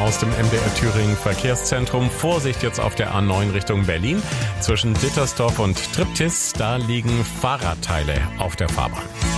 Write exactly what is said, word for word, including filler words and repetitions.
aus dem M D R Thüringen Verkehrszentrum. Vorsicht jetzt auf der A neun Richtung Berlin. Zwischen Dittersdorf und Triptis, da liegen Fahrradteile auf der Fahrbahn.